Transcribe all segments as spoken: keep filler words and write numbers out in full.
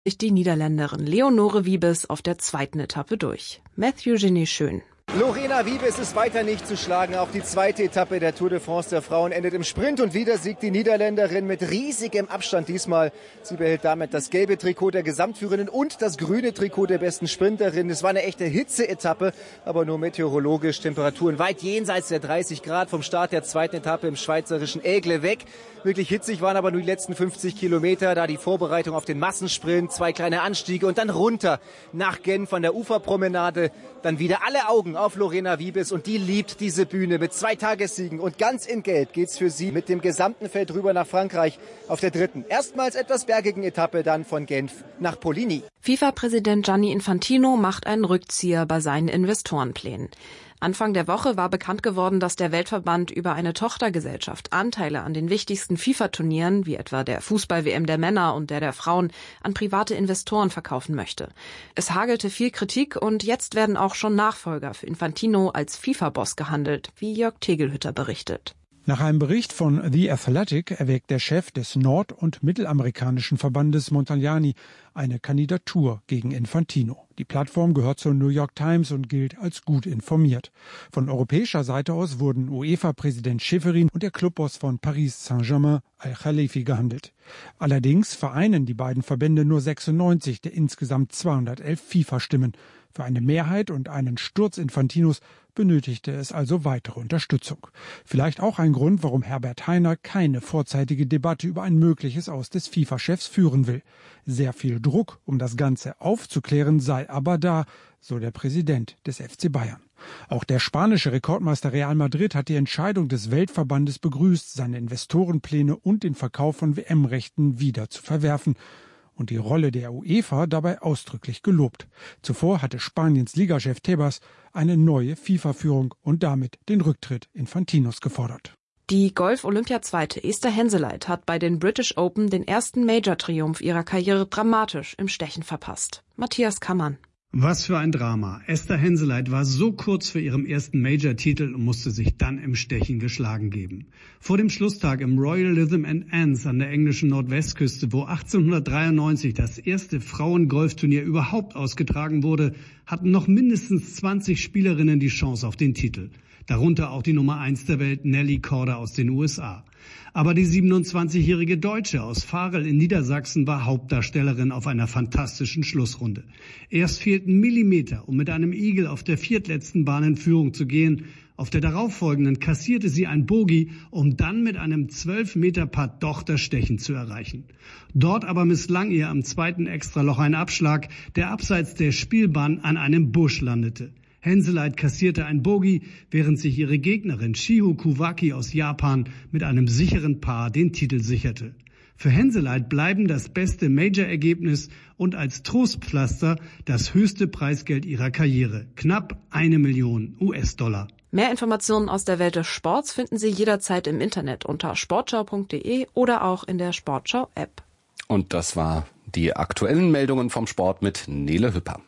Die Niederländerin Leonore Wiebes auf der zweiten Etappe durch. Matthew Genet Schön. Lorena Wiebes ist weiter nicht zu schlagen. Auch die zweite Etappe der Tour de France der Frauen endet im Sprint. Und wieder siegt die Niederländerin mit riesigem Abstand diesmal. Sie behält damit das gelbe Trikot der Gesamtführenden und das grüne Trikot der besten Sprinterin. Es war eine echte Hitze-Etappe, aber nur meteorologisch. Temperaturen weit jenseits der dreißig Grad vom Start der zweiten Etappe im schweizerischen Aigle weg. Wirklich hitzig waren aber nur die letzten fünfzig Kilometer, da die Vorbereitung auf den Massensprint, zwei kleine Anstiege und dann runter nach Genf an der Uferpromenade. Dann wieder alle Augen auf Lorena Wiebes und die liebt diese Bühne mit zwei Tagessiegen und ganz in Geld geht's für sie mit dem gesamten Feld rüber nach Frankreich auf der dritten, erstmals etwas bergigen Etappe dann von Genf nach Poligny. FIFA-Präsident Gianni Infantino macht einen Rückzieher bei seinen Investorenplänen. Anfang der Woche war bekannt geworden, dass der Weltverband über eine Tochtergesellschaft Anteile an den wichtigsten FIFA-Turnieren, wie etwa der Fußball-W M der Männer und der der Frauen, an private Investoren verkaufen möchte. Es hagelte viel Kritik und jetzt werden auch schon Nachfolger für Infantino als FIFA-Boss gehandelt, wie Jörg Tegelhütter berichtet. Nach einem Bericht von The Athletic erwägt der Chef des nord- und mittelamerikanischen Verbandes Montagnani eine Kandidatur gegen Infantino. Die Plattform gehört zur New York Times und gilt als gut informiert. Von europäischer Seite aus wurden UEFA-Präsident Schäferin und der Clubboss von Paris Saint-Germain Al-Khalifi gehandelt. Allerdings vereinen die beiden Verbände nur sechsundneunzig der insgesamt zweihundertelf FIFA-Stimmen. Für eine Mehrheit und einen Sturz Infantinos benötigte es also weitere Unterstützung. Vielleicht auch ein Grund, warum Herbert Hainer keine vorzeitige Debatte über ein mögliches Aus des FIFA-Chefs führen will. Sehr viel Druck, um das Ganze aufzuklären, sei aber da, so der Präsident des F C Bayern. Auch der spanische Rekordmeister Real Madrid hat die Entscheidung des Weltverbandes begrüßt, seine Investorenpläne und den Verkauf von W M-Rechten wieder zu verwerfen. Und die Rolle der UEFA dabei ausdrücklich gelobt. Zuvor hatte Spaniens Ligachef Tebas eine neue FIFA-Führung und damit den Rücktritt Infantinos gefordert. Die Golf-Olympia-Zweite Esther Henseleit hat bei den British Open den ersten Major-Triumph ihrer Karriere dramatisch im Stechen verpasst. Matthias Kammann. Was für ein Drama. Esther Henseleit war so kurz vor ihrem ersten Major-Titel und musste sich dann im Stechen geschlagen geben. Vor dem Schlusstag im Royal Lytham and Anse an der englischen Nordwestküste, wo achtzehnhundertdreiundneunzig das erste Frauen-Golfturnier überhaupt ausgetragen wurde, hatten noch mindestens zwanzig Spielerinnen die Chance auf den Titel. Darunter auch die Nummer eins der Welt, Nelly Korda aus den U S A. Aber die siebenundzwanzigjährige Deutsche aus Varel in Niedersachsen war Hauptdarstellerin auf einer fantastischen Schlussrunde. Erst fehlten Millimeter, um mit einem Eagle auf der viertletzten Bahn in Führung zu gehen. Auf der darauffolgenden kassierte sie ein Bogey, um dann mit einem zwölf Meter Putt doch das Stechen zu erreichen. Dort aber misslang ihr am zweiten Extraloch ein Abschlag, der abseits der Spielbahn an einem Busch landete. Henseleit kassierte ein Bogey, während sich ihre Gegnerin Shiho Kuwaki aus Japan mit einem sicheren Paar den Titel sicherte. Für Henseleit bleiben das beste Major-Ergebnis und als Trostpflaster das höchste Preisgeld ihrer Karriere, knapp eine Million U S-Dollar. Mehr Informationen aus der Welt des Sports finden Sie jederzeit im Internet unter sportschau punkt de oder auch in der Sportschau-App. Und das war die aktuellen Meldungen vom Sport mit Nele Hüpper.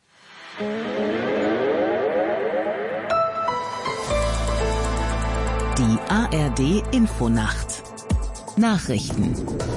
Die A R D-Infonacht. Nachrichten.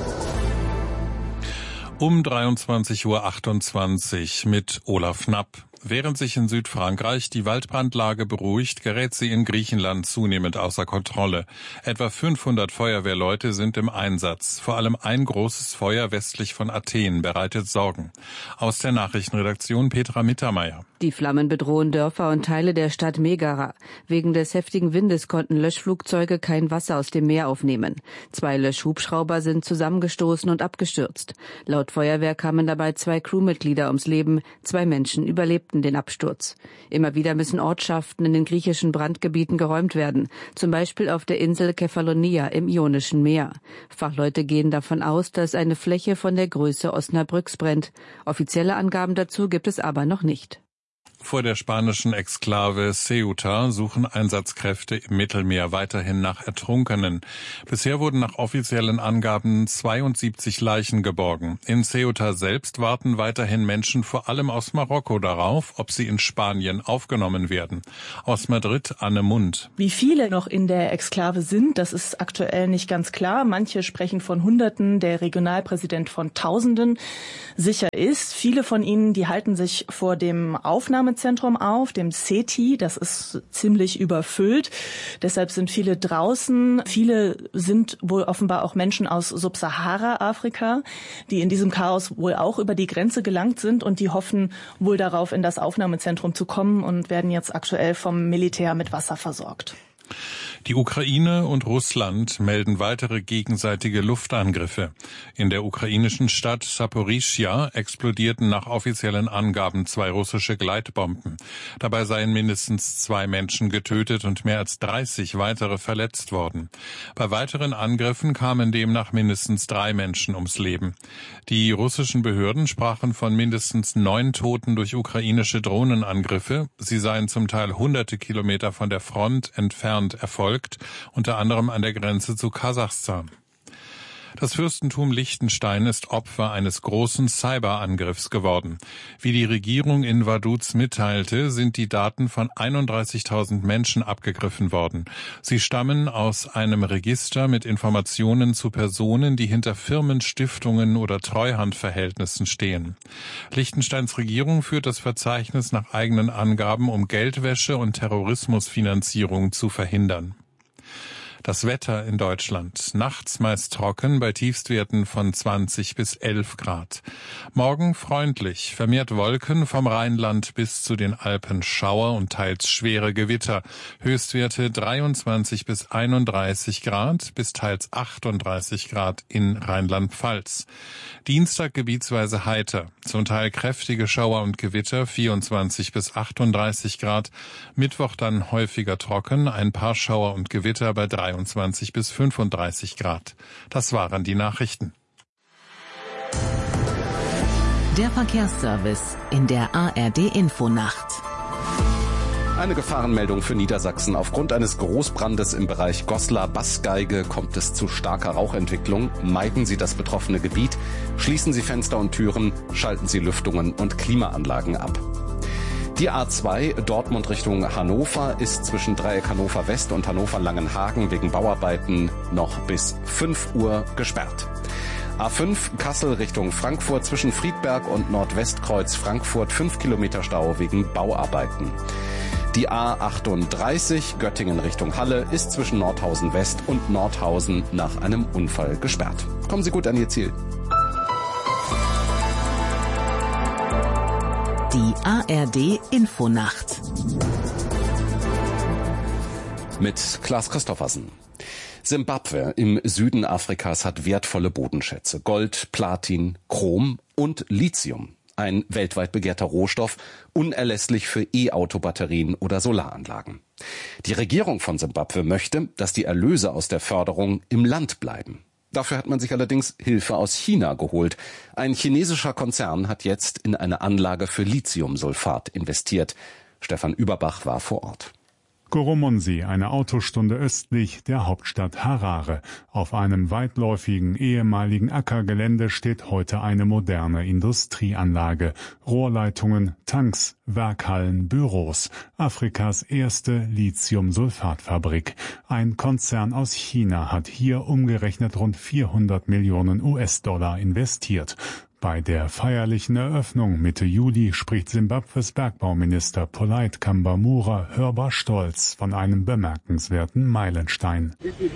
Um dreiundzwanzig Uhr achtundzwanzig mit Olaf Knapp. Während sich in Südfrankreich die Waldbrandlage beruhigt, gerät sie in Griechenland zunehmend außer Kontrolle. Etwa fünfhundert Feuerwehrleute sind im Einsatz. Vor allem ein großes Feuer westlich von Athen bereitet Sorgen. Aus der Nachrichtenredaktion Petra Mittermeier. Die Flammen bedrohen Dörfer und Teile der Stadt Megara. Wegen des heftigen Windes konnten Löschflugzeuge kein Wasser aus dem Meer aufnehmen. Zwei Löschhubschrauber sind zusammengestoßen und abgestürzt. Laut Feuerwehr kamen dabei zwei Crewmitglieder ums Leben. Zwei Menschen überlebten den Absturz. Immer wieder müssen Ortschaften in den griechischen Brandgebieten geräumt werden. Zum Beispiel auf der Insel Kefalonia im Ionischen Meer. Fachleute gehen davon aus, dass eine Fläche von der Größe Osnabrücks brennt. Offizielle Angaben dazu gibt es aber noch nicht. Vor der spanischen Exklave Ceuta suchen Einsatzkräfte im Mittelmeer weiterhin nach Ertrunkenen. Bisher wurden nach offiziellen Angaben zweiundsiebzig Leichen geborgen. In Ceuta selbst warten weiterhin Menschen vor allem aus Marokko darauf, ob sie in Spanien aufgenommen werden. Aus Madrid Anne Mund. Wie viele noch in der Exklave sind, das ist aktuell nicht ganz klar. Manche sprechen von Hunderten, der Regionalpräsident von Tausenden. Sicher ist, viele von ihnen, die halten sich vor dem Aufnahmezentrum auf, dem C E T I, das ist ziemlich überfüllt. Deshalb sind viele draußen. Viele sind wohl offenbar auch Menschen aus Subsahara-Afrika, die in diesem Chaos wohl auch über die Grenze gelangt sind und die hoffen wohl darauf, in das Aufnahmezentrum zu kommen und werden jetzt aktuell vom Militär mit Wasser versorgt. Die Ukraine und Russland melden weitere gegenseitige Luftangriffe. In der ukrainischen Stadt Saporischschja explodierten nach offiziellen Angaben zwei russische Gleitbomben. Dabei seien mindestens zwei Menschen getötet und mehr als dreißig weitere verletzt worden. Bei weiteren Angriffen kamen demnach mindestens drei Menschen ums Leben. Die russischen Behörden sprachen von mindestens neun Toten durch ukrainische Drohnenangriffe. Sie seien zum Teil hunderte Kilometer von der Front entfernt erfolgt, unter anderem an der Grenze zu Kasachstan. Das Fürstentum Liechtenstein ist Opfer eines großen Cyberangriffs geworden. Wie die Regierung in Vaduz mitteilte, sind die Daten von einunddreißigtausend Menschen abgegriffen worden. Sie stammen aus einem Register mit Informationen zu Personen, die hinter Firmen, Stiftungen oder Treuhandverhältnissen stehen. Liechtensteins Regierung führt das Verzeichnis nach eigenen Angaben, um Geldwäsche und Terrorismusfinanzierung zu verhindern. Das Wetter in Deutschland. Nachts meist trocken bei Tiefstwerten von zwanzig bis elf Grad. Morgen freundlich, vermehrt Wolken vom Rheinland bis zu den Alpen, Schauer und teils schwere Gewitter. Höchstwerte dreiundzwanzig bis einunddreißig Grad bis teils achtunddreißig Grad in Rheinland-Pfalz. Dienstag gebietsweise heiter, zum Teil kräftige Schauer und Gewitter, vierundzwanzig bis achtunddreißig Grad. Mittwoch dann häufiger trocken, ein paar Schauer und Gewitter bei dreiundzwanzig bis fünfunddreißig Grad. Das waren die Nachrichten. Der Verkehrsservice in der A R D-Infonacht. Eine Gefahrenmeldung für Niedersachsen. Aufgrund eines Großbrandes im Bereich Goslar-Bassgeige kommt es zu starker Rauchentwicklung. Meiden Sie das betroffene Gebiet, schließen Sie Fenster und Türen, schalten Sie Lüftungen und Klimaanlagen ab. Die A zwei Dortmund Richtung Hannover ist zwischen Dreieck Hannover West und Hannover Langenhagen wegen Bauarbeiten noch bis fünf Uhr gesperrt. A fünf Kassel Richtung Frankfurt zwischen Friedberg und Nordwestkreuz Frankfurt fünf Kilometer Stau wegen Bauarbeiten. Die A achtunddreißig Göttingen Richtung Halle ist zwischen Nordhausen West und Nordhausen nach einem Unfall gesperrt. Kommen Sie gut an Ihr Ziel. Die A R D-Infonacht. Mit Klaas Christoffersen. Simbabwe im Süden Afrikas hat wertvolle Bodenschätze. Gold, Platin, Chrom und Lithium. Ein weltweit begehrter Rohstoff, unerlässlich für E-Auto-Batterien oder Solaranlagen. Die Regierung von Simbabwe möchte, dass die Erlöse aus der Förderung im Land bleiben. Dafür hat man sich allerdings Hilfe aus China geholt. Ein chinesischer Konzern hat jetzt in eine Anlage für Lithiumsulfat investiert. Stefan Überbach war vor Ort. Goromonsi, eine Autostunde östlich der Hauptstadt Harare. Auf einem weitläufigen ehemaligen Ackergelände steht heute eine moderne Industrieanlage. Rohrleitungen, Tanks, Werkhallen, Büros. Afrikas erste Lithiumsulfatfabrik. Ein Konzern aus China hat hier umgerechnet rund vierhundert Millionen U S-Dollar investiert. Bei der feierlichen Eröffnung Mitte Juli spricht Simbabwes Bergbauminister Polite Kambamura hörbar stolz von einem bemerkenswerten Meilenstein.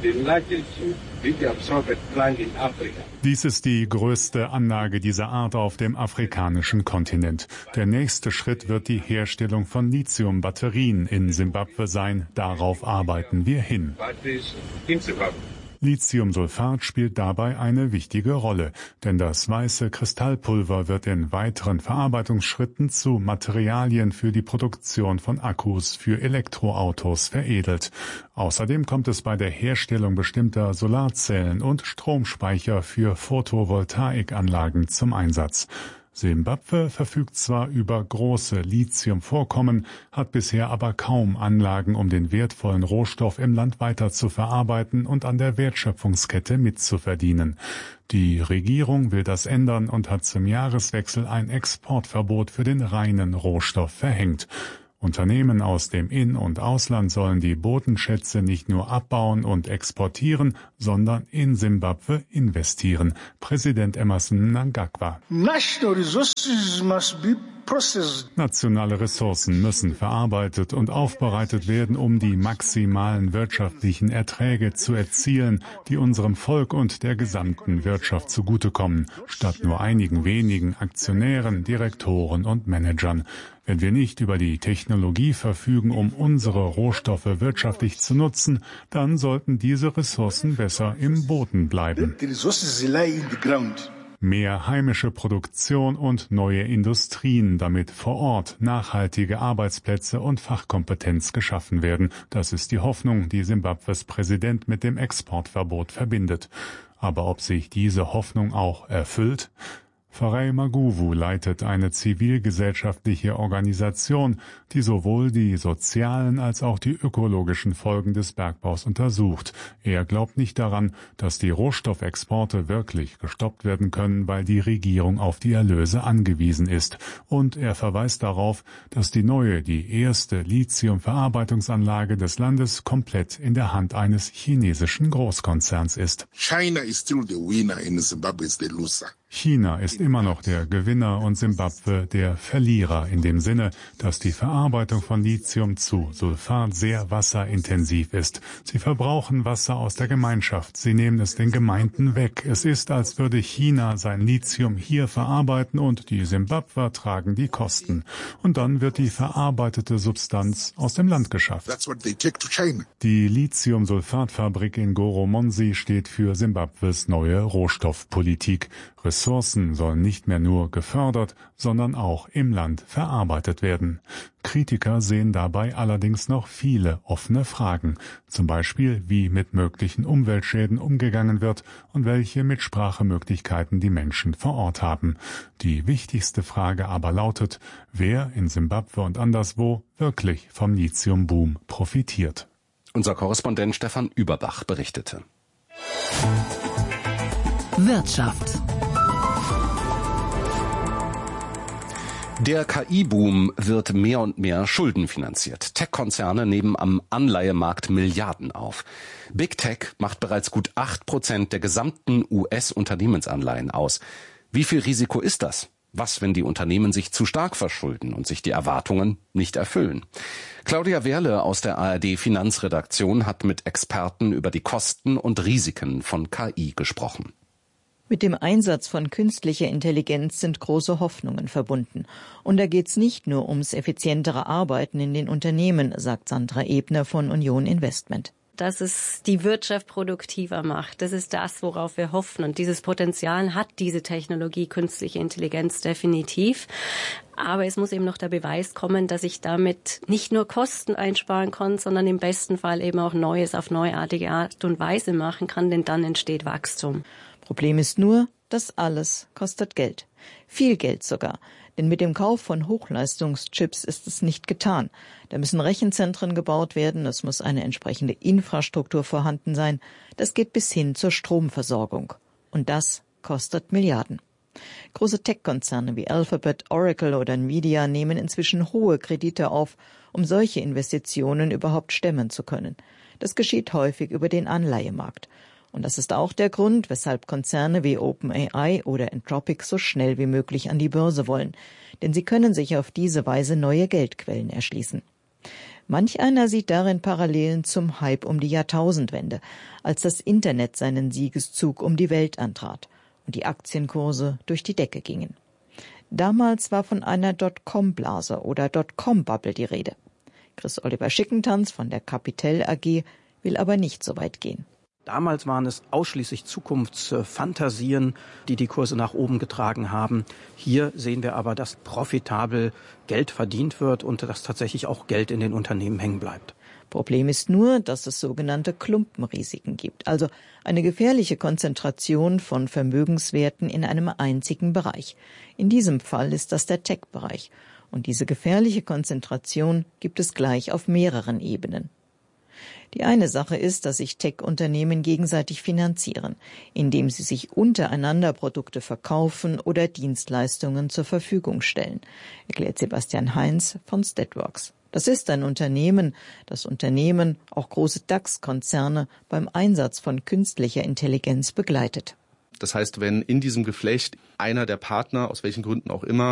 Dies ist die größte Anlage dieser Art auf dem afrikanischen Kontinent. Der nächste Schritt wird die Herstellung von Lithium-Batterien in Simbabwe sein. Darauf arbeiten wir hin. Lithiumsulfat spielt dabei eine wichtige Rolle, denn das weiße Kristallpulver wird in weiteren Verarbeitungsschritten zu Materialien für die Produktion von Akkus für Elektroautos veredelt. Außerdem kommt es bei der Herstellung bestimmter Solarzellen und Stromspeicher für Photovoltaikanlagen zum Einsatz. Simbabwe verfügt zwar über große Lithiumvorkommen, hat bisher aber kaum Anlagen, um den wertvollen Rohstoff im Land weiter zu verarbeiten und an der Wertschöpfungskette mitzuverdienen. Die Regierung will das ändern und hat zum Jahreswechsel ein Exportverbot für den reinen Rohstoff verhängt. Unternehmen aus dem In- und Ausland sollen die Bodenschätze nicht nur abbauen und exportieren, sondern in Simbabwe investieren. Präsident Emmerson Mnangagwa. National resources must be processed. Nationale Ressourcen müssen verarbeitet und aufbereitet werden, um die maximalen wirtschaftlichen Erträge zu erzielen, die unserem Volk und der gesamten Wirtschaft zugutekommen, statt nur einigen wenigen Aktionären, Direktoren und Managern. Wenn wir nicht über die Technologie verfügen, um unsere Rohstoffe wirtschaftlich zu nutzen, dann sollten diese Ressourcen besser im Boden bleiben. Mehr heimische Produktion und neue Industrien, damit vor Ort nachhaltige Arbeitsplätze und Fachkompetenz geschaffen werden. Das ist die Hoffnung, die Simbabwes Präsident mit dem Exportverbot verbindet. Aber ob sich diese Hoffnung auch erfüllt? Farai Maguwu leitet eine zivilgesellschaftliche Organisation, die sowohl die sozialen als auch die ökologischen Folgen des Bergbaus untersucht. Er glaubt nicht daran, dass die Rohstoffexporte wirklich gestoppt werden können, weil die Regierung auf die Erlöse angewiesen ist. Und er verweist darauf, dass die neue, die erste Lithiumverarbeitungsanlage des Landes komplett in der Hand eines chinesischen Großkonzerns ist. China is still the winner and Zimbabwe is the loser. China ist immer noch der Gewinner und Simbabwe der Verlierer in dem Sinne, dass die Verarbeitung von Lithium zu Sulfat sehr wasserintensiv ist. Sie verbrauchen Wasser aus der Gemeinschaft. Sie nehmen es den Gemeinden weg. Es ist, als würde China sein Lithium hier verarbeiten und die Simbabwer tragen die Kosten. Und dann wird die verarbeitete Substanz aus dem Land geschafft. That's what they take to China. Die Lithiumsulfatfabrik in Goromonzi steht für Simbabwes neue Rohstoffpolitik. Ressourcen sollen nicht mehr nur gefördert, sondern auch im Land verarbeitet werden. Kritiker sehen dabei allerdings noch viele offene Fragen, zum Beispiel wie mit möglichen Umweltschäden umgegangen wird und welche Mitsprachemöglichkeiten die Menschen vor Ort haben. Die wichtigste Frage aber lautet, wer in Simbabwe und anderswo wirklich vom Lithiumboom profitiert. Unser Korrespondent Stefan Überbach berichtete. Wirtschaft. Der K I-Boom wird mehr und mehr schuldenfinanziert. Tech-Konzerne nehmen am Anleihemarkt Milliarden auf. Big Tech macht bereits gut acht Prozent der gesamten U S-Unternehmensanleihen aus. Wie viel Risiko ist das? Was, wenn die Unternehmen sich zu stark verschulden und sich die Erwartungen nicht erfüllen? Claudia Wehrle aus der A R D-Finanzredaktion hat mit Experten über die Kosten und Risiken von K I gesprochen. Mit dem Einsatz von künstlicher Intelligenz sind große Hoffnungen verbunden. Und da geht's nicht nur ums effizientere Arbeiten in den Unternehmen, sagt Sandra Ebner von Union Investment. Dass es die Wirtschaft produktiver macht. Das ist das, worauf wir hoffen. Und dieses Potenzial hat diese Technologie, künstliche Intelligenz definitiv. Aber es muss eben noch der Beweis kommen, dass ich damit nicht nur Kosten einsparen kann, sondern im besten Fall eben auch Neues auf neuartige Art und Weise machen kann, denn dann entsteht Wachstum. Problem ist nur, das alles kostet Geld. Viel Geld sogar. Denn mit dem Kauf von Hochleistungschips ist es nicht getan. Da müssen Rechenzentren gebaut werden, es muss eine entsprechende Infrastruktur vorhanden sein. Das geht bis hin zur Stromversorgung. Und das kostet Milliarden. Große Tech-Konzerne wie Alphabet, Oracle oder Nvidia nehmen inzwischen hohe Kredite auf, um solche Investitionen überhaupt stemmen zu können. Das geschieht häufig über den Anleihemarkt. Und das ist auch der Grund, weshalb Konzerne wie OpenAI oder Anthropic so schnell wie möglich an die Börse wollen. Denn sie können sich auf diese Weise neue Geldquellen erschließen. Manch einer sieht darin Parallelen zum Hype um die Jahrtausendwende, als das Internet seinen Siegeszug um die Welt antrat und die Aktienkurse durch die Decke gingen. Damals war von einer Dotcom-Blase oder Dotcom-Bubble die Rede. Chris Oliver Schickentanz von der Capital A G will aber nicht so weit gehen. Damals waren es ausschließlich Zukunftsfantasien, die die Kurse nach oben getragen haben. Hier sehen wir aber, dass profitabel Geld verdient wird und dass tatsächlich auch Geld in den Unternehmen hängen bleibt. Problem ist nur, dass es sogenannte Klumpenrisiken gibt, also eine gefährliche Konzentration von Vermögenswerten in einem einzigen Bereich. In diesem Fall ist das der Tech-Bereich. Und diese gefährliche Konzentration gibt es gleich auf mehreren Ebenen. Die eine Sache ist, dass sich Tech-Unternehmen gegenseitig finanzieren, indem sie sich untereinander Produkte verkaufen oder Dienstleistungen zur Verfügung stellen, erklärt Sebastian Heinz von Statworks. Das ist ein Unternehmen, das Unternehmen, auch große DAX-Konzerne, beim Einsatz von künstlicher Intelligenz begleitet. Das heißt, wenn in diesem Geflecht einer der Partner, aus welchen Gründen auch immer,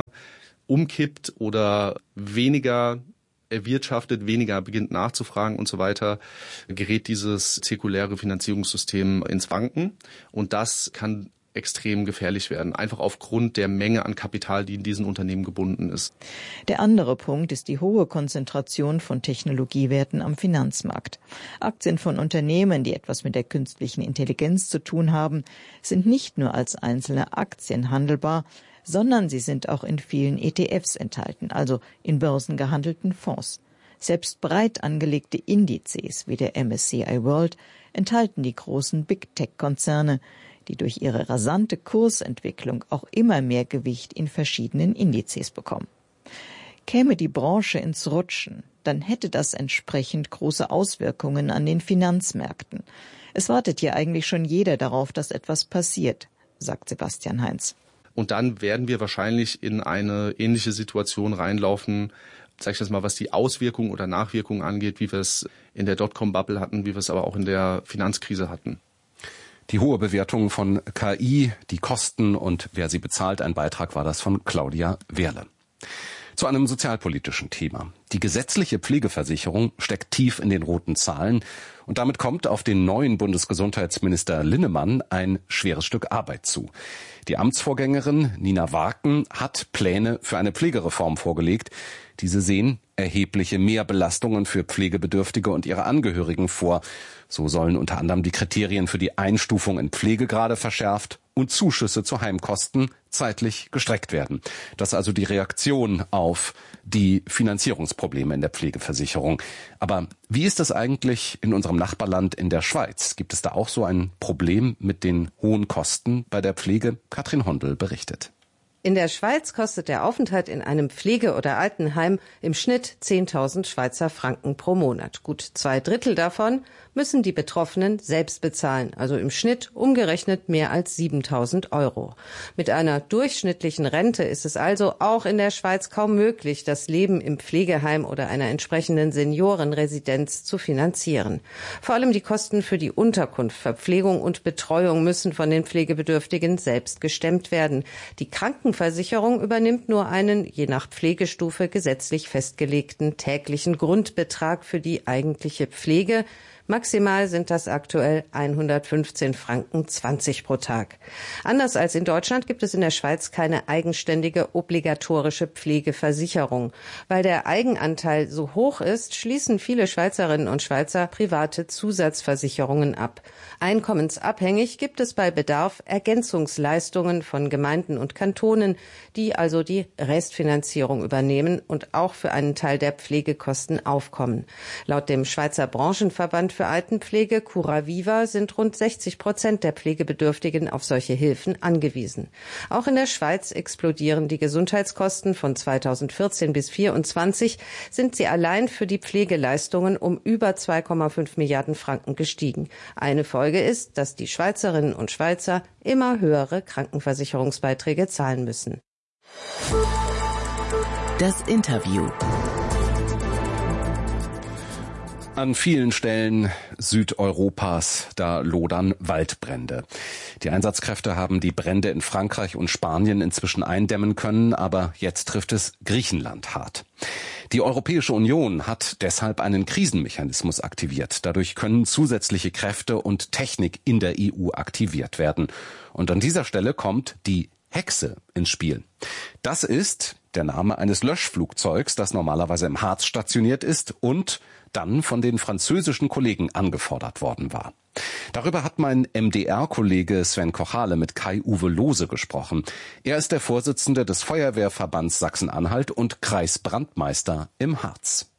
umkippt oder weniger erwirtschaftet, weniger beginnt nachzufragen und so weiter, gerät dieses zirkuläre Finanzierungssystem ins Wanken. Und das kann extrem gefährlich werden, einfach aufgrund der Menge an Kapital, die in diesen Unternehmen gebunden ist. Der andere Punkt ist die hohe Konzentration von Technologiewerten am Finanzmarkt. Aktien von Unternehmen, die etwas mit der künstlichen Intelligenz zu tun haben, sind nicht nur als einzelne Aktien handelbar, sondern sie sind auch in vielen E T Fs enthalten, also in börsengehandelten Fonds. Selbst breit angelegte Indizes wie der M S C I World enthalten die großen Big-Tech-Konzerne, die durch ihre rasante Kursentwicklung auch immer mehr Gewicht in verschiedenen Indizes bekommen. Käme die Branche ins Rutschen, dann hätte das entsprechend große Auswirkungen an den Finanzmärkten. Es wartet ja eigentlich schon jeder darauf, dass etwas passiert, sagt Sebastian Heinz. Und dann werden wir wahrscheinlich in eine ähnliche Situation reinlaufen, sag ich das mal, was die Auswirkungen oder Nachwirkungen angeht, wie wir es in der Dotcom-Bubble hatten, wie wir es aber auch in der Finanzkrise hatten. Die hohe Bewertung von K I, die Kosten und wer sie bezahlt, ein Beitrag war das von Claudia Wehrle. Zu einem sozialpolitischen Thema. Die gesetzliche Pflegeversicherung steckt tief in den roten Zahlen und damit kommt auf den neuen Bundesgesundheitsminister Linnemann ein schweres Stück Arbeit zu. Die Amtsvorgängerin Nina Warken hat Pläne für eine Pflegereform vorgelegt. Diese sehen erhebliche Mehrbelastungen für Pflegebedürftige und ihre Angehörigen vor. So sollen unter anderem die Kriterien für die Einstufung in Pflegegrade verschärft und Zuschüsse zu Heimkosten zeitlich gestreckt werden. Das ist also die Reaktion auf die Finanzierungsprobleme in der Pflegeversicherung. Aber wie ist das eigentlich in unserem Nachbarland in der Schweiz? Gibt es da auch so ein Problem mit den hohen Kosten bei der Pflege? Katrin Hondel berichtet. In der Schweiz kostet der Aufenthalt in einem Pflege- oder Altenheim im Schnitt zehntausend Schweizer Franken pro Monat. Gut zwei Drittel davon müssen die Betroffenen selbst bezahlen, also im Schnitt umgerechnet mehr als siebentausend Euro. Mit einer durchschnittlichen Rente ist es also auch in der Schweiz kaum möglich, das Leben im Pflegeheim oder einer entsprechenden Seniorenresidenz zu finanzieren. Vor allem die Kosten für die Unterkunft, Verpflegung und Betreuung müssen von den Pflegebedürftigen selbst gestemmt werden. Die Kranken Versicherung übernimmt nur einen, je nach Pflegestufe, gesetzlich festgelegten täglichen Grundbetrag für die eigentliche Pflege. Maximal sind das aktuell hundertfünfzehn Franken zwanzig pro Tag. Anders als in Deutschland gibt es in der Schweiz keine eigenständige obligatorische Pflegeversicherung. Weil der Eigenanteil so hoch ist, schließen viele Schweizerinnen und Schweizer private Zusatzversicherungen ab. Einkommensabhängig gibt es bei Bedarf Ergänzungsleistungen von Gemeinden und Kantonen, die also die Restfinanzierung übernehmen und auch für einen Teil der Pflegekosten aufkommen. Laut dem Schweizer Branchenverband für Altenpflege Curaviva sind rund sechzig Prozent der Pflegebedürftigen auf solche Hilfen angewiesen. Auch in der Schweiz explodieren die Gesundheitskosten. Von zweitausendvierzehn bis zweitausendvierundzwanzig sind sie allein für die Pflegeleistungen um über zwei Komma fünf Milliarden Franken gestiegen. Eine Folge ist, dass die Schweizerinnen und Schweizer immer höhere Krankenversicherungsbeiträge zahlen müssen. Das Interview. An vielen Stellen Südeuropas, da lodern Waldbrände. Die Einsatzkräfte haben die Brände in Frankreich und Spanien inzwischen eindämmen können, aber jetzt trifft es Griechenland hart. Die Europäische Union hat deshalb einen Krisenmechanismus aktiviert. Dadurch können zusätzliche Kräfte und Technik in der E U aktiviert werden. Und an dieser Stelle kommt die Hexe ins Spiel. Das ist der Name eines Löschflugzeugs, das normalerweise im Harz stationiert ist und dann von den französischen Kollegen angefordert worden war. Darüber hat mein M D R-Kollege Sven Kochale mit Kai-Uwe Lohse gesprochen. Er ist der Vorsitzende des Feuerwehrverbands Sachsen-Anhalt und Kreisbrandmeister im Harz.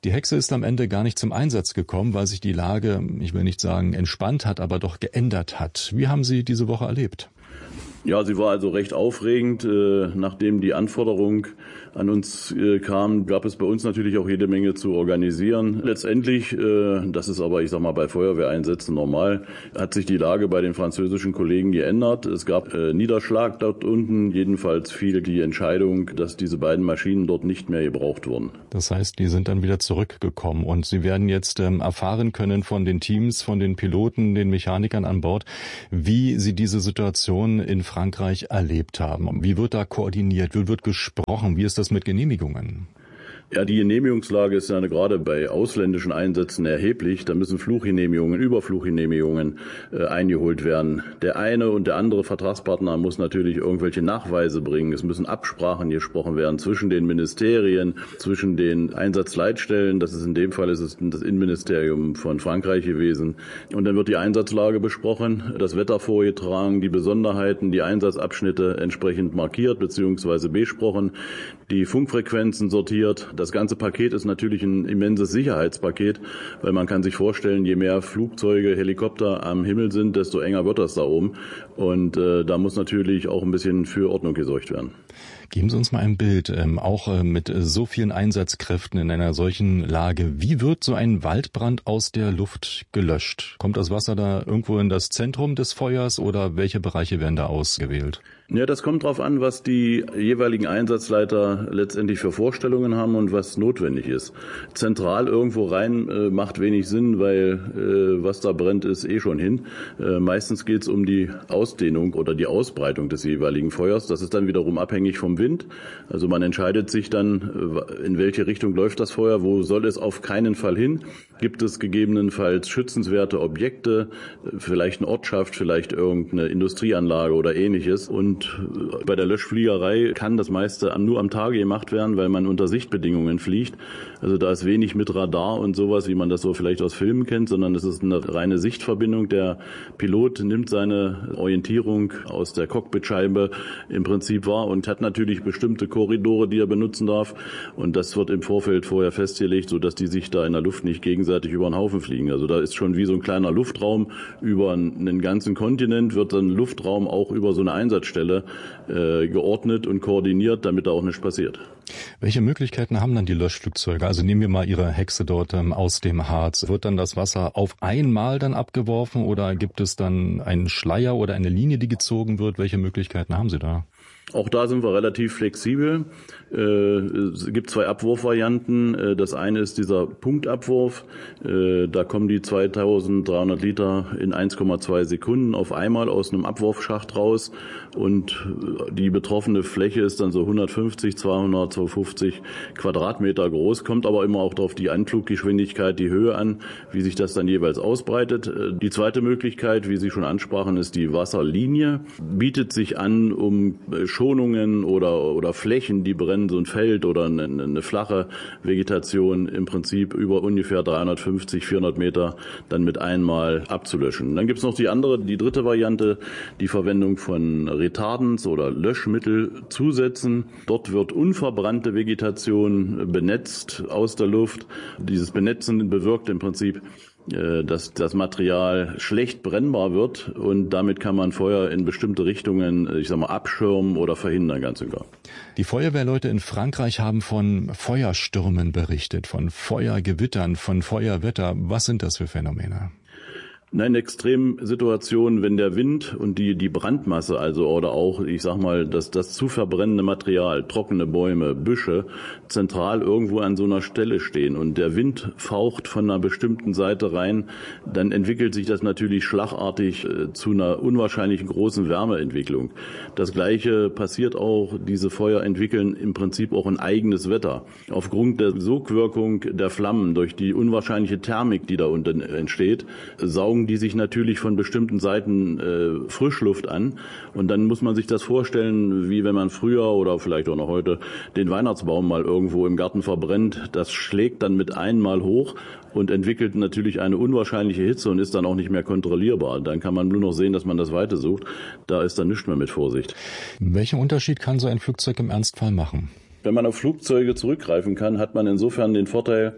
Die Hexe ist am Ende gar nicht zum Einsatz gekommen, weil sich die Lage, ich will nicht sagen entspannt hat, aber doch geändert hat. Wie haben Sie diese Woche erlebt? Ja, sie war also recht aufregend. Äh, nachdem die Anforderung an uns äh, kam, gab es bei uns natürlich auch jede Menge zu organisieren. Letztendlich, äh, das ist aber, ich sag mal, bei Feuerwehreinsätzen normal, hat sich die Lage bei den französischen Kollegen geändert. Es gab äh, Niederschlag dort unten. Jedenfalls fiel die Entscheidung, dass diese beiden Maschinen dort nicht mehr gebraucht wurden. Das heißt, die sind dann wieder zurückgekommen und Sie werden jetzt ähm, erfahren können von den Teams, von den Piloten, den Mechanikern an Bord, wie sie diese Situation in Frankreich erlebt haben. Wie wird da koordiniert? Wie wird gesprochen? Wie ist das mit Genehmigungen? Ja, die Genehmigungslage ist ja gerade bei ausländischen Einsätzen erheblich. Da müssen Fluggenehmigungen, Überfluggenehmigungen äh, eingeholt werden. Der eine und der andere Vertragspartner muss natürlich irgendwelche Nachweise bringen. Es müssen Absprachen gesprochen werden zwischen den Ministerien, zwischen den Einsatzleitstellen. Das ist in dem Fall ist es das Innenministerium von Frankreich gewesen. Und dann wird die Einsatzlage besprochen, das Wetter vorgetragen, die Besonderheiten, die Einsatzabschnitte entsprechend markiert bzw. besprochen, die Funkfrequenzen sortiert. Das ganze Paket ist natürlich ein immenses Sicherheitspaket, weil man kann sich vorstellen, je mehr Flugzeuge, Helikopter am Himmel sind, desto enger wird das da oben. Und äh, da muss natürlich auch ein bisschen für Ordnung gesorgt werden. Geben Sie uns mal ein Bild, ähm, auch äh, mit äh, so vielen Einsatzkräften in einer solchen Lage. Wie wird so ein Waldbrand aus der Luft gelöscht? Kommt das Wasser da irgendwo in das Zentrum des Feuers oder welche Bereiche werden da ausgewählt? Ja, das kommt drauf an, was die jeweiligen Einsatzleiter letztendlich für Vorstellungen haben und was notwendig ist. Zentral irgendwo rein äh, macht wenig Sinn, weil äh, was da brennt, ist eh schon hin. Äh, meistens geht es um die Ausdehnung oder die Ausbreitung des jeweiligen Feuers. Das ist dann wiederum abhängig vom Wind. Also man entscheidet sich dann, in welche Richtung läuft das Feuer, wo soll es auf keinen Fall hin. Gibt es gegebenenfalls schützenswerte Objekte, vielleicht eine Ortschaft, vielleicht irgendeine Industrieanlage oder ähnliches. Und bei der Löschfliegerei kann das meiste nur am Tage gemacht werden, weil man unter Sichtbedingungen fliegt. Also da ist wenig mit Radar und sowas, wie man das so vielleicht aus Filmen kennt, sondern es ist eine reine Sichtverbindung. Der Pilot nimmt seine Orientierung aus der Cockpitscheibe im Prinzip wahr und hat natürlich bestimmte Korridore, die er benutzen darf. Und das wird im Vorfeld vorher festgelegt, sodass die sich da in der Luft nicht gegenseitig über den Haufen fliegen. Also da ist schon wie so ein kleiner Luftraum über einen ganzen Kontinent, wird dann Luftraum auch über so eine Einsatzstelle äh, geordnet und koordiniert, damit da auch nichts passiert. Welche Möglichkeiten haben dann die Löschflugzeuge? Also nehmen wir mal Ihre Hexe dort ähm, aus dem Harz. Wird dann das Wasser auf einmal dann abgeworfen oder gibt es dann einen Schleier oder eine Linie, die gezogen wird? Welche Möglichkeiten haben Sie da? Auch da sind wir relativ flexibel. Es gibt zwei Abwurfvarianten. Das eine ist dieser Punktabwurf. Da kommen die zweitausenddreihundert Liter in eins Komma zwei Sekunden auf einmal aus einem Abwurfschacht raus. Und die betroffene Fläche ist dann so hundertfünfzig, zweihundert, zweihundertfünfzig Quadratmeter groß. Kommt aber immer auch auf die Anfluggeschwindigkeit, die Höhe an, wie sich das dann jeweils ausbreitet. Die zweite Möglichkeit, wie Sie schon ansprachen, ist die Wasserlinie. Bietet sich an, um Schonungen oder, oder Flächen, die brennen, so ein Feld oder eine, eine flache Vegetation im Prinzip über ungefähr dreihundertfünfzig, vierhundert Meter dann mit einmal abzulöschen. Dann gibt es noch die andere, die dritte Variante, die Verwendung von Retardants oder Löschmittelzusätzen. Dort wird unverbrannte Vegetation benetzt aus der Luft. Dieses Benetzen bewirkt im Prinzip, dass das Material schlecht brennbar wird und damit kann man Feuer in bestimmte Richtungen, ich sag mal, abschirmen oder verhindern ganz sogar. Die Feuerwehrleute in Frankreich haben von Feuerstürmen berichtet, von Feuergewittern, von Feuerwetter. Was sind das für Phänomene? Nein, in Extremsituationen, wenn der Wind und die die Brandmasse, also oder auch, ich sag mal, das das zu verbrennende Material, trockene Bäume, Büsche, zentral irgendwo an so einer Stelle stehen und der Wind faucht von einer bestimmten Seite rein, dann entwickelt sich das natürlich schlagartig äh, zu einer unwahrscheinlich großen Wärmeentwicklung. Das Gleiche passiert auch, diese Feuer entwickeln im Prinzip auch ein eigenes Wetter. Aufgrund der Sogwirkung der Flammen durch die unwahrscheinliche Thermik, die da unten entsteht, saugen die sich natürlich von bestimmten Seiten äh, Frischluft an. Und dann muss man sich das vorstellen, wie wenn man früher oder vielleicht auch noch heute den Weihnachtsbaum mal irgendwo im Garten verbrennt. Das schlägt dann mit einmal hoch und entwickelt natürlich eine unwahrscheinliche Hitze und ist dann auch nicht mehr kontrollierbar. Dann kann man nur noch sehen, dass man das Weite sucht. Da ist dann nichts mehr mit Vorsicht. Welchen Unterschied kann so ein Flugzeug im Ernstfall machen? Wenn man auf Flugzeuge zurückgreifen kann, hat man insofern den Vorteil,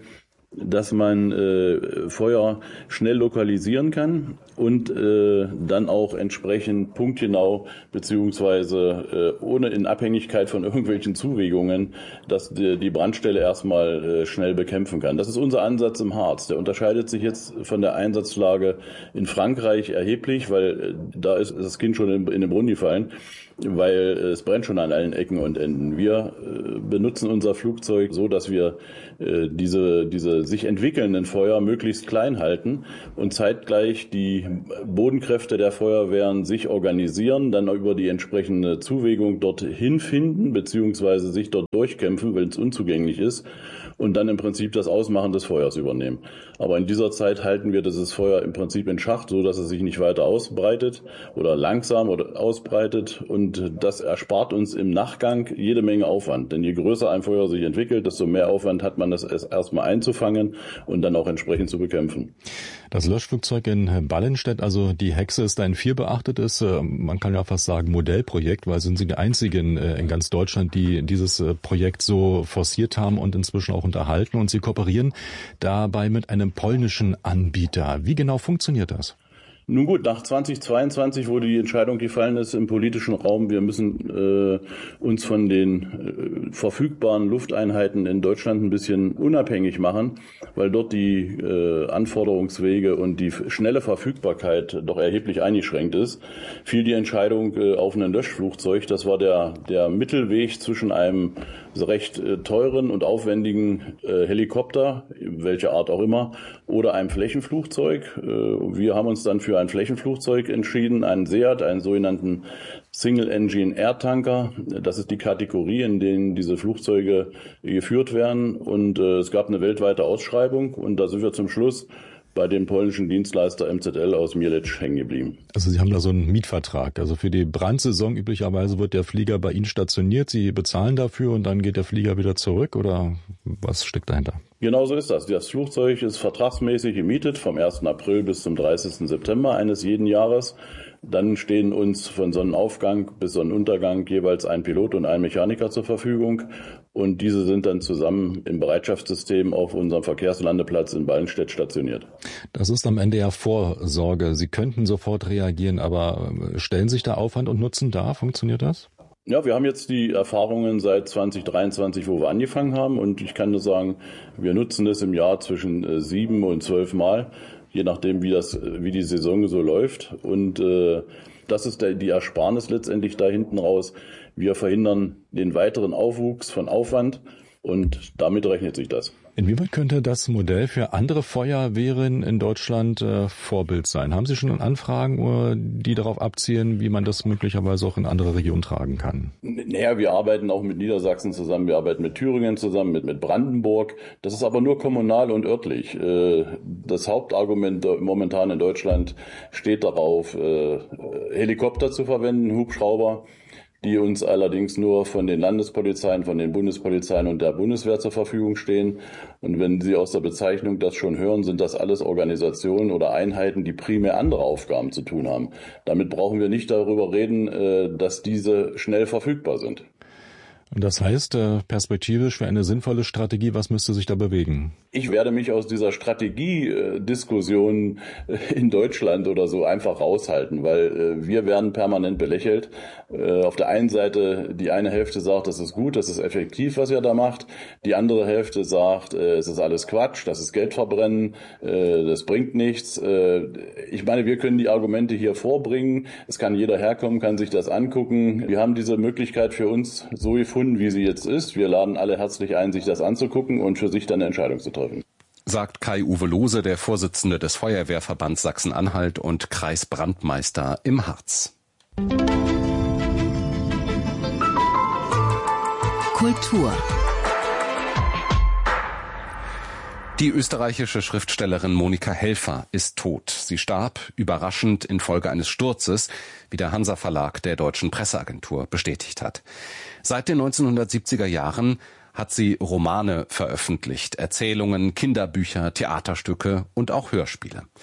dass man äh, Feuer schnell lokalisieren kann und äh, dann auch entsprechend punktgenau beziehungsweise äh, ohne in Abhängigkeit von irgendwelchen Zuwägungen, dass die, die Brandstelle erstmal äh, schnell bekämpfen kann. Das ist unser Ansatz im Harz. Der unterscheidet sich jetzt von der Einsatzlage in Frankreich erheblich, weil äh, da ist das Kind schon in, in den Brunnen gefallen, weil es brennt schon an allen Ecken und Enden. Wir äh, benutzen unser Flugzeug so, dass wir äh, diese, diese sich entwickelnden Feuer möglichst klein halten und zeitgleich die Bodenkräfte der Feuerwehren sich organisieren, dann über die entsprechende Zuwägung dorthin finden, beziehungsweise sich dort durchkämpfen, wenn es unzugänglich ist, und dann im Prinzip das Ausmachen des Feuers übernehmen. Aber in dieser Zeit halten wir dieses Feuer im Prinzip in Schach, so dass es sich nicht weiter ausbreitet oder langsam oder ausbreitet, und das erspart uns im Nachgang jede Menge Aufwand. Denn je größer ein Feuer sich entwickelt, desto mehr Aufwand hat man, das erstmal einzufangen und dann auch entsprechend zu bekämpfen. Das Löschflugzeug in Ballenstedt, also die Hexe, ist ein viel beachtetes, man kann ja fast sagen Modellprojekt, weil sind Sie die einzigen in ganz Deutschland, die dieses Projekt so forciert haben und inzwischen auch unterhalten, und Sie kooperieren dabei mit einem polnischen Anbieter. Wie genau funktioniert das? Nun gut, nach zweitausendzweiundzwanzig, wo die Entscheidung gefallen ist im politischen Raum, wir müssen äh, uns von den äh, verfügbaren Lufteinheiten in Deutschland ein bisschen unabhängig machen, weil dort die äh, Anforderungswege und die schnelle Verfügbarkeit doch erheblich eingeschränkt ist, fiel die Entscheidung äh, auf ein Löschflugzeug. Das war der, der Mittelweg zwischen einem recht äh, teuren und aufwendigen äh, Helikopter, welcher Art auch immer, oder einem Flächenflugzeug. Äh, wir haben uns dann für ein Flächenflugzeug entschieden, einen Seat, einen sogenannten Single-Engine-Air-Tanker. Das ist die Kategorie, in denen diese Flugzeuge geführt werden. Und äh, es gab eine weltweite Ausschreibung, und da sind wir zum Schluss bei dem polnischen Dienstleister M Z L aus Mielec hängen geblieben. Also Sie haben da so einen Mietvertrag. Also für die Brandsaison üblicherweise wird der Flieger bei Ihnen stationiert. Sie bezahlen dafür und dann geht der Flieger wieder zurück, oder was steckt dahinter? Genau so ist das. Das Flugzeug ist vertragsmäßig gemietet vom ersten April bis zum dreißigsten September eines jeden Jahres. Dann stehen uns von Sonnenaufgang bis Sonnenuntergang jeweils ein Pilot und ein Mechaniker zur Verfügung. Und diese sind dann zusammen im Bereitschaftssystem auf unserem Verkehrslandeplatz in Ballenstedt stationiert. Das ist am Ende ja Vorsorge. Sie könnten sofort reagieren, aber stellen sich da Aufwand und Nutzen dar? Funktioniert das? Ja, wir haben jetzt die Erfahrungen seit zwanzig dreiundzwanzig, wo wir angefangen haben. Und ich kann nur sagen, wir nutzen das im Jahr zwischen sieben und zwölf Mal, je nachdem, wie das, wie die Saison so läuft. Und äh, das ist der, die Ersparnis letztendlich da hinten raus. Wir verhindern den weiteren Aufwuchs von Aufwand, und damit rechnet sich das. Inwieweit könnte das Modell für andere Feuerwehren in Deutschland äh, Vorbild sein? Haben Sie schon Anfragen, die darauf abzielen, wie man das möglicherweise auch in andere Regionen tragen kann? Naja, wir arbeiten auch mit Niedersachsen zusammen, wir arbeiten mit Thüringen zusammen, mit, mit Brandenburg. Das ist aber nur kommunal und örtlich. Äh, das Hauptargument momentan in Deutschland steht darauf, äh, Helikopter zu verwenden, Hubschrauber, die uns allerdings nur von den Landespolizeien, von den Bundespolizeien und der Bundeswehr zur Verfügung stehen. Und wenn Sie aus der Bezeichnung das schon hören, sind das alles Organisationen oder Einheiten, die primär andere Aufgaben zu tun haben. Damit brauchen wir nicht darüber reden, dass diese schnell verfügbar sind. Und das heißt, perspektivisch für eine sinnvolle Strategie, was müsste sich da bewegen? Ich werde mich aus dieser Strategiediskussion in Deutschland oder so einfach raushalten, weil wir werden permanent belächelt. Auf der einen Seite, die eine Hälfte sagt, das ist gut, das ist effektiv, was ihr da macht. Die andere Hälfte sagt, es ist alles Quatsch, das ist Geld verbrennen, das bringt nichts. Ich meine, wir können die Argumente hier vorbringen. Es kann jeder herkommen, kann sich das angucken. Wir haben diese Möglichkeit für uns so gefunden, wie sie jetzt ist. Wir laden alle herzlich ein, sich das anzugucken und für sich dann eine Entscheidung zu treffen. Sagt Kai-Uwe Lohse, der Vorsitzende des Feuerwehrverbands Sachsen-Anhalt und Kreisbrandmeister im Harz. Kultur. Die österreichische Schriftstellerin Monika Helfer ist tot. Sie starb überraschend infolge eines Sturzes, wie der Hansa Verlag der Deutschen Presseagentur bestätigt hat. Seit den neunzehnhundertsiebziger Jahren hat sie Romane veröffentlicht, Erzählungen, Kinderbücher, Theaterstücke und auch Hörspiele.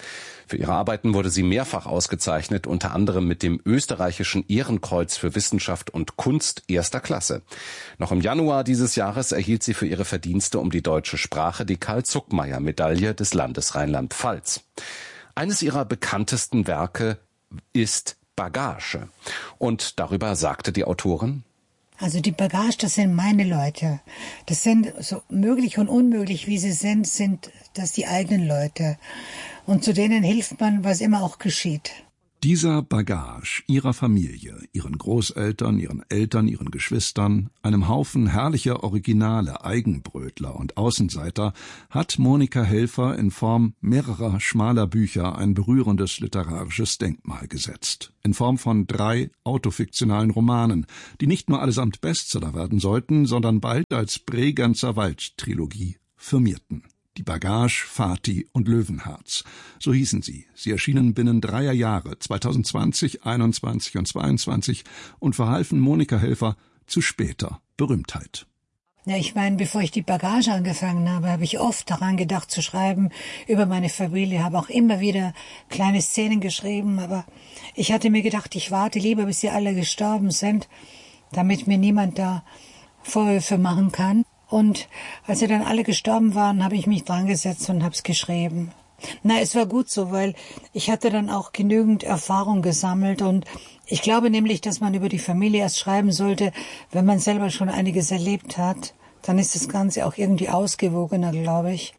Für ihre Arbeiten wurde sie mehrfach ausgezeichnet, unter anderem mit dem österreichischen Ehrenkreuz für Wissenschaft und Kunst erster Klasse. Noch im Januar dieses Jahres erhielt sie für ihre Verdienste um die deutsche Sprache die Karl-Zuckmayer-Medaille des Landes Rheinland-Pfalz. Eines ihrer bekanntesten Werke ist Bagage. Und darüber sagte die Autorin: Also die Bagage, das sind meine Leute. Das sind, so möglich und unmöglich wie sie sind, sind das die eigenen Leute. Und zu denen hilft man, was immer auch geschieht. Dieser Bagage ihrer Familie, ihren Großeltern, ihren Eltern, ihren Geschwistern, einem Haufen herrlicher Originale, Eigenbrötler und Außenseiter, hat Monika Helfer in Form mehrerer schmaler Bücher ein berührendes literarisches Denkmal gesetzt. In Form von drei autofiktionalen Romanen, die nicht nur allesamt Bestseller werden sollten, sondern bald als Bregenzer Wald-Trilogie firmierten. Die Bagage, Fatih und Löwenherz. So hießen sie. Sie erschienen binnen dreier Jahre, zweitausendzwanzig, einundzwanzig und zweiundzwanzig, und verhalfen Monika Helfer zu später Berühmtheit. Ja, ich meine, bevor ich die Bagage angefangen habe, habe ich oft daran gedacht zu schreiben über meine Familie, habe auch immer wieder kleine Szenen geschrieben, aber ich hatte mir gedacht, ich warte lieber, bis sie alle gestorben sind, damit mir niemand da Vorwürfe machen kann. Und als sie dann alle gestorben waren, habe ich mich dran gesetzt und habe es geschrieben. Na, es war gut so, weil ich hatte dann auch genügend Erfahrung gesammelt. Und ich glaube nämlich, dass man über die Familie erst schreiben sollte, wenn man selber schon einiges erlebt hat. Dann ist das Ganze auch irgendwie ausgewogener, glaube ich.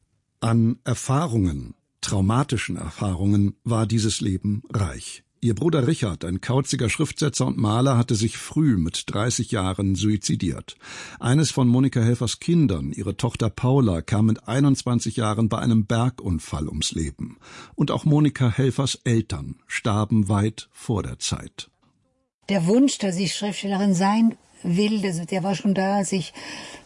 An Erfahrungen, traumatischen Erfahrungen, war dieses Leben reich. Ihr Bruder Richard, ein kauziger Schriftsetzer und Maler, hatte sich früh mit dreißig Jahren suizidiert. Eines von Monika Helfers Kindern, ihre Tochter Paula, kam mit einundzwanzig Jahren bei einem Bergunfall ums Leben. Und auch Monika Helfers Eltern starben weit vor der Zeit. Der Wunsch, dass ich Schriftstellerin sein will, der war schon da, als ich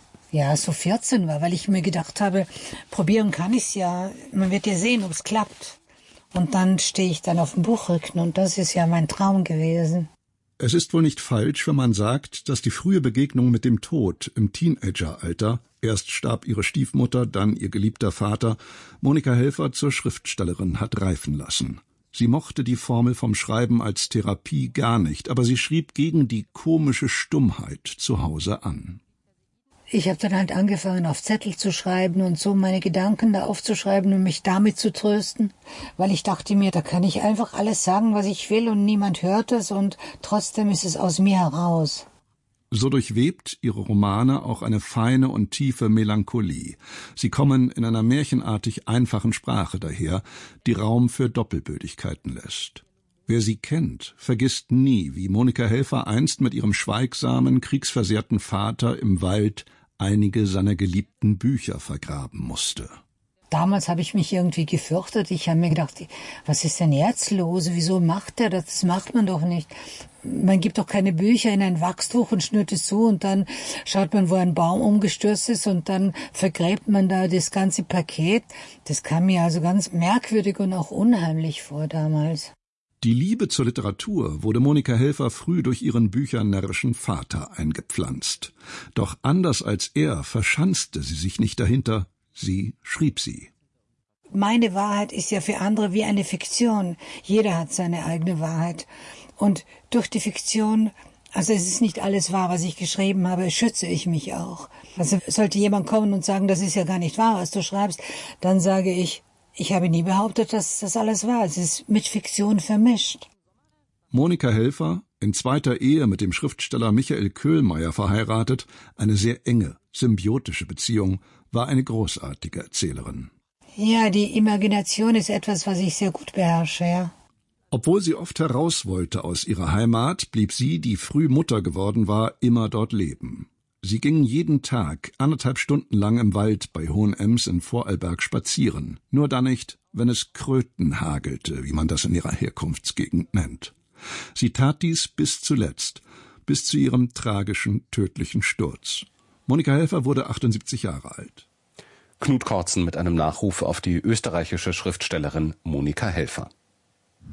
ja so vierzehn war, weil ich mir gedacht habe, probieren kann ich's ja, man wird ja sehen, ob es klappt. Und dann stehe ich dann auf dem Buchrücken und das ist ja mein Traum gewesen. Es ist wohl nicht falsch, wenn man sagt, dass die frühe Begegnung mit dem Tod im Teenageralter, erst starb ihre Stiefmutter, dann ihr geliebter Vater, Monika Helfer zur Schriftstellerin hat reifen lassen. Sie mochte die Formel vom Schreiben als Therapie gar nicht, aber sie schrieb gegen die komische Stummheit zu Hause an. Ich habe dann halt angefangen, auf Zettel zu schreiben und so meine Gedanken da aufzuschreiben und mich damit zu trösten, weil ich dachte mir, da kann ich einfach alles sagen, was ich will und niemand hört es und trotzdem ist es aus mir heraus. So durchwebt ihre Romane auch eine feine und tiefe Melancholie. Sie kommen in einer märchenartig einfachen Sprache daher, die Raum für Doppelbödigkeiten lässt. Wer sie kennt, vergisst nie, wie Monika Helfer einst mit ihrem schweigsamen, kriegsversehrten Vater im Wald einige seiner geliebten Bücher vergraben musste. Damals habe ich mich irgendwie gefürchtet. Ich habe mir gedacht, was ist denn jetzt los? Wieso macht er das? Das macht man doch nicht. Man gibt doch keine Bücher in ein Wachstuch und schnürt es zu und dann schaut man, wo ein Baum umgestürzt ist und dann vergräbt man da das ganze Paket. Das kam mir also ganz merkwürdig und auch unheimlich vor damals. Die Liebe zur Literatur wurde Monika Helfer früh durch ihren büchernärrischen Vater eingepflanzt. Doch anders als er verschanzte sie sich nicht dahinter, sie schrieb sie. Meine Wahrheit ist ja für andere wie eine Fiktion. Jeder hat seine eigene Wahrheit. Und durch die Fiktion, also es ist nicht alles wahr, was ich geschrieben habe, schütze ich mich auch. Also sollte jemand kommen und sagen, das ist ja gar nicht wahr, was du schreibst, dann sage ich, ich habe nie behauptet, dass das alles wahr ist. Es ist mit Fiktion vermischt. Monika Helfer, in zweiter Ehe mit dem Schriftsteller Michael Köhlmeier verheiratet, eine sehr enge, symbiotische Beziehung, war eine großartige Erzählerin. Ja, die Imagination ist etwas, was ich sehr gut beherrsche, ja. Obwohl sie oft heraus wollte aus ihrer Heimat, blieb sie, die früh Mutter geworden war, immer dort leben. Sie gingen jeden Tag anderthalb Stunden lang im Wald bei Hohenems in Vorarlberg spazieren, nur dann nicht, wenn es Kröten hagelte, wie man das in ihrer Herkunftsgegend nennt. Sie tat dies bis zuletzt, bis zu ihrem tragischen, tödlichen Sturz. Monika Helfer wurde achtundsiebzig Jahre alt. Knut Kortzen mit einem Nachruf auf die österreichische Schriftstellerin Monika Helfer.